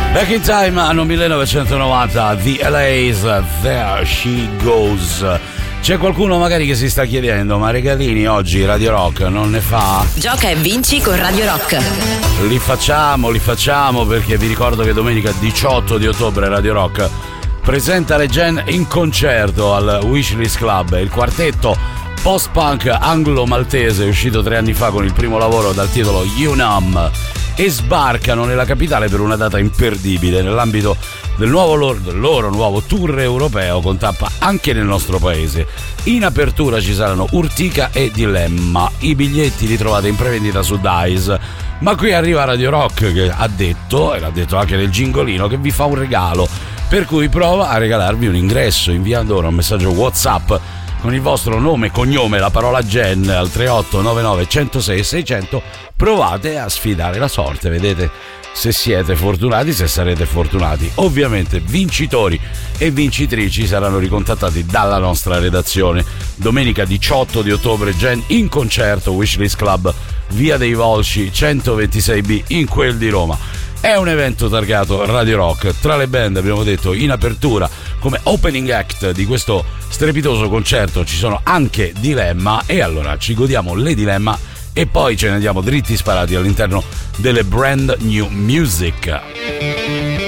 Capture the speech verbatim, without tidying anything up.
Back in Time, anno millenovecentonovanta, The L A's There She Goes. C'è qualcuno magari che si sta chiedendo: ma regalini oggi Radio Rock non ne fa? Gioca e vinci con Radio Rock. Li facciamo, li facciamo perché vi ricordo che domenica diciotto di ottobre Radio Rock presenta le Gen in concerto al Wishlist Club, il quartetto post-punk anglo-maltese uscito tre anni fa con il primo lavoro dal titolo Unum, e sbarcano nella capitale per una data imperdibile nell'ambito del, nuovo loro, del loro nuovo tour europeo con tappa anche nel nostro paese. In apertura ci saranno Urtica e Dilemma. I biglietti li trovate in prevendita su Dice, ma qui arriva Radio Rock che ha detto, e l'ha detto anche nel gingolino, che vi fa un regalo, per cui prova a regalarvi un ingresso inviando ora un messaggio WhatsApp con il vostro nome e cognome, la parola Gen al tre otto nove nove uno zero sei sei zero zero. Provate a sfidare la sorte, vedete se siete fortunati, se sarete fortunati. Ovviamente vincitori e vincitrici saranno ricontattati dalla nostra redazione. Domenica diciotto di ottobre, Gen in concerto, Wishlist Club, via dei Volsci centoventisei B, in quel di Roma. È un evento targato Radio Rock. Tra le band, abbiamo detto, in apertura come opening act di questo strepitoso concerto ci sono anche Dilemma, e allora ci godiamo le Dilemma e poi ce ne andiamo dritti sparati all'interno delle brand new music.